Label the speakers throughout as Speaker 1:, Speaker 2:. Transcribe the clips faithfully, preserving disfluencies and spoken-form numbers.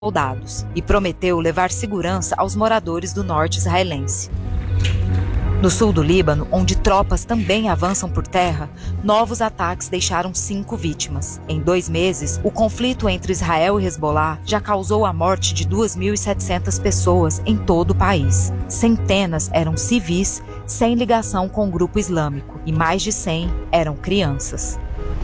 Speaker 1: soldados e prometeu levar segurança aos moradores do norte israelense. No sul do Líbano, onde tropas também avançam por terra, novos ataques deixaram cinco vítimas. Em dois meses, o conflito entre Israel e Hezbollah já causou a morte de duas mil e setecentas pessoas em todo o país. Centenas eram civis sem ligação com o grupo islâmico e mais de cem eram crianças.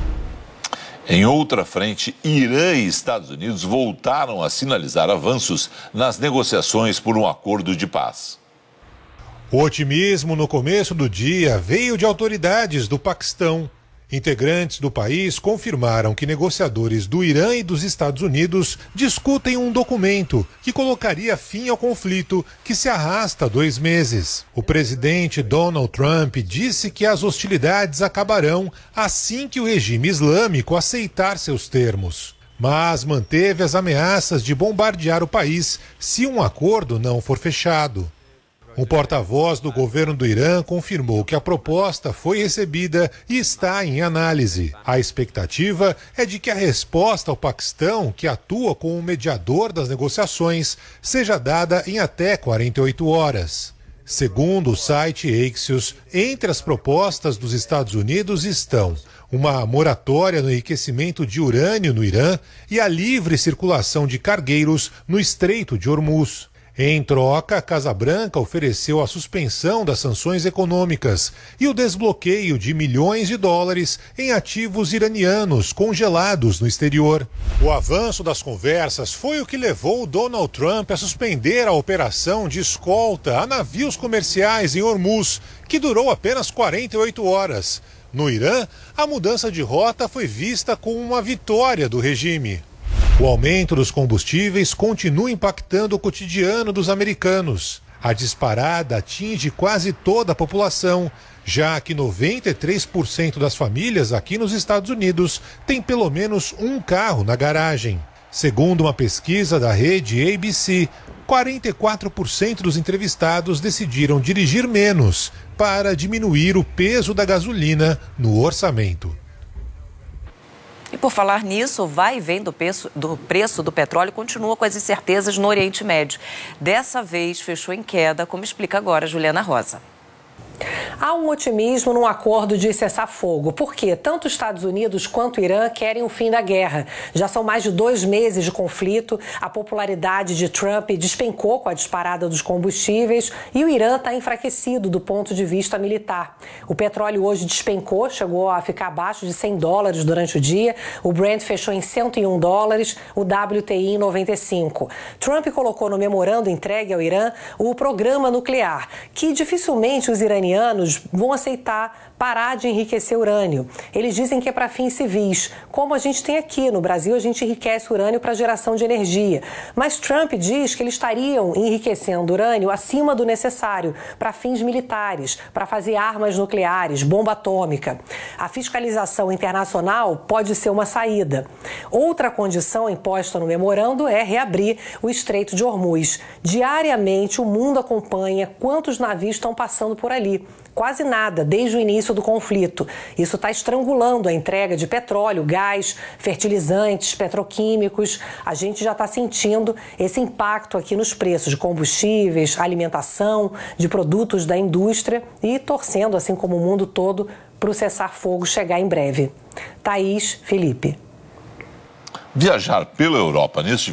Speaker 2: Em outra frente, Irã e Estados Unidos voltaram a sinalizar avanços nas negociações por um acordo de paz.
Speaker 3: O otimismo no começo do dia veio de autoridades do Paquistão. Integrantes do país confirmaram que negociadores do Irã e dos Estados Unidos discutem um documento que colocaria fim ao conflito que se arrasta há dois meses. O presidente Donald Trump disse que as hostilidades acabarão assim que o regime islâmico aceitar seus termos, mas manteve as ameaças de bombardear o país se um acordo não for fechado. Um porta-voz do governo do Irã confirmou que a proposta foi recebida e está em análise. A expectativa é de que a resposta ao Paquistão, que atua como mediador das negociações, seja dada em até quarenta e oito horas. Segundo o site Axios, entre as propostas dos Estados Unidos estão uma moratória no enriquecimento de urânio no Irã e a livre circulação de cargueiros no Estreito de Hormuz. Em troca, a Casa Branca ofereceu a suspensão das sanções econômicas e o desbloqueio de milhões de dólares em ativos iranianos congelados no exterior. O avanço das conversas foi o que levou Donald Trump a suspender a operação de escolta a navios comerciais em Hormuz, que durou apenas quarenta e oito horas. No Irã, a mudança de rota foi vista como uma vitória do regime. O aumento dos combustíveis continua impactando o cotidiano dos americanos. A disparada atinge quase toda a população, já que noventa e três por cento das famílias aqui nos Estados Unidos têm pelo menos um carro na garagem. Segundo uma pesquisa da rede A B C, quarenta e quatro por cento dos entrevistados decidiram dirigir menos para diminuir o peso da gasolina no orçamento.
Speaker 4: E por falar nisso, o vai e vem do preço, do preço do petróleo continua com as incertezas no Oriente Médio. Dessa vez fechou em queda, como explica agora Juliana Rosa.
Speaker 5: Há um otimismo num acordo de cessar-fogo, porque tanto os Estados Unidos quanto o Irã querem o fim da guerra. Já são mais de dois meses de conflito, a popularidade de Trump despencou com a disparada dos combustíveis e o Irã está enfraquecido do ponto de vista militar. O petróleo hoje despencou, chegou a ficar abaixo de cem dólares durante o dia, o Brent fechou em cento e um dólares, o W T I em noventa e cinco. Trump colocou no memorando entregue ao Irã o programa nuclear, que dificilmente os iranianos vão aceitar parar de enriquecer urânio. Eles dizem que é para fins civis, como a gente tem aqui no Brasil, a gente enriquece urânio para geração de energia. Mas Trump diz que eles estariam enriquecendo urânio acima do necessário para fins militares, para fazer armas nucleares, bomba atômica. A fiscalização internacional pode ser uma saída. Outra condição imposta no memorando é reabrir o Estreito de Hormuz. Diariamente o mundo acompanha quantos navios estão passando por ali. Quase nada, desde o início do conflito. Isso está estrangulando a entrega de petróleo, gás, fertilizantes, petroquímicos. A gente já está sentindo esse impacto aqui nos preços de combustíveis, alimentação, de produtos da indústria e torcendo, assim como o mundo todo, para o cessar-fogo chegar em breve. Thaís, Felipe.
Speaker 2: Viajar pela Europa neste